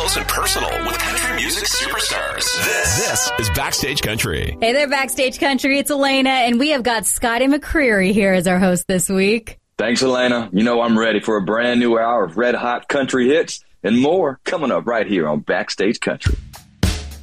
close and personal with country music superstars. This is Backstage Country. Hey there, Backstage Country. It's Elena, and we have got Scotty McCreery here as our host this week. Thanks, Elena. You know I'm ready for a brand new hour of red-hot country hits and more coming up right here on Backstage Country.